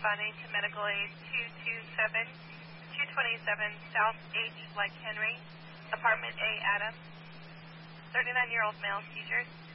responding to medical aid 227 South H. like Henry, apartment A, Adams. 39-year-old male, seizures.